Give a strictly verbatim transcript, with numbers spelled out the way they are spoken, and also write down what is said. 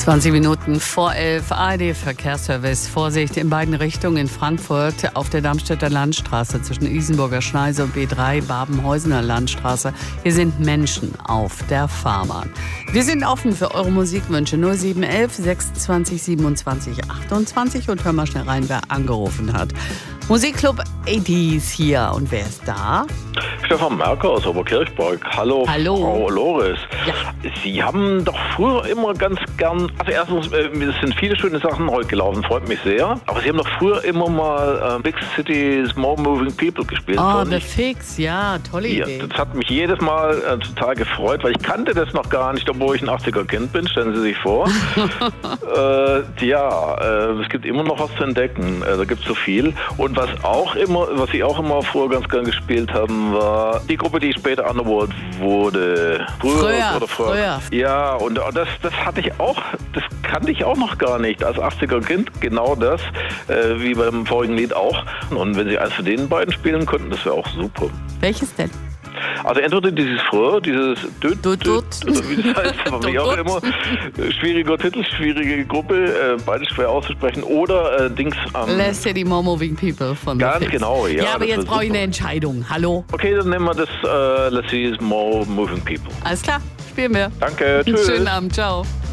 zwanzig Minuten vor elf, A R D-Verkehrsservice. Vorsicht in beiden Richtungen in Frankfurt auf der Darmstädter Landstraße zwischen Isenburger Schneise und B drei Babenhäusener Landstraße. Hier sind Menschen auf der Fahrbahn. Wir sind offen für eure Musikwünsche null sieben eins eins sechsundzwanzig siebenundzwanzig achtundzwanzig und hör mal schnell rein, wer angerufen hat. Musikclub achtzig hier. Und wer ist da? Stefan Merker aus Oberkirchberg. Hallo, Hallo. Frau Loris. Ja. Sie haben doch früher immer ganz gern, also erstens, äh, es sind viele schöne Sachen heute gelaufen, freut mich sehr. Aber Sie haben doch früher immer mal äh, Big City, Small Moving People gespielt. Oh, The Fix, ja, tolle Ja, Idee. das hat mich jedes Mal äh, total gefreut, weil ich kannte das noch gar nicht, obwohl ich ein achtziger-Kind bin, stellen Sie sich vor. äh, ja, äh, es gibt immer noch was zu entdecken, äh, da gibt es so viel. Und was auch immer, was Sie auch immer früher ganz gern gespielt haben, war die Gruppe, die später Underworld wurde. Früher, Früher, oder früher. früher. Ja, und das, das hatte ich auch, das kannte ich auch noch gar nicht als achtziger-Kind, genau das, äh, wie beim vorigen Lied auch. Und wenn Sie eins von den beiden spielen könnten, das wäre auch super. Welches denn? Also entweder dieses Früher, dieses Düt, Dut, Dut. oder wie das heißt, war mich auch Dut, immer. Schwieriger Titel, schwierige Gruppe, äh, beides schwer auszusprechen. Oder äh, Dings am... Um, Less City More Moving People von The Ganz Fix. genau, ja. Ja, aber das jetzt wär brauche ich super. eine Entscheidung. Hallo? Okay, dann nehmen wir das äh, Let's See More Moving People. Alles klar, spielen wir. Danke, tschüss. Schönen Abend, ciao.